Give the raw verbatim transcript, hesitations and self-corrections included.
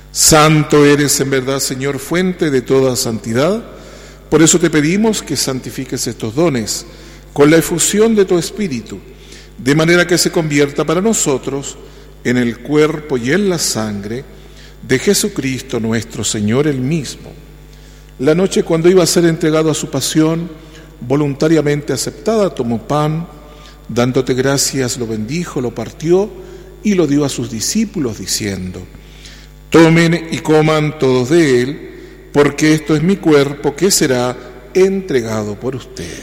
Santo eres en verdad, Señor, fuente de toda santidad. Por eso te pedimos que santifiques estos dones con la efusión de tu Espíritu, de manera que se convierta para nosotros en el cuerpo y en la sangre de Jesucristo nuestro Señor el mismo. La noche, cuando iba a ser entregado a su pasión, voluntariamente aceptada, tomó pan, dándote gracias, lo bendijo, lo partió y lo dio a sus discípulos, diciendo: tomen y coman todos de él, porque esto es mi cuerpo que será entregado por ustedes.